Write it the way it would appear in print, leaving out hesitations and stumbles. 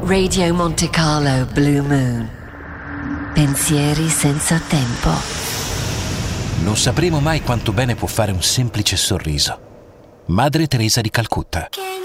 Radio Monte Carlo Blue Moon. Pensieri senza tempo. Non sapremo mai quanto bene può fare un semplice sorriso. Madre Teresa di Calcutta.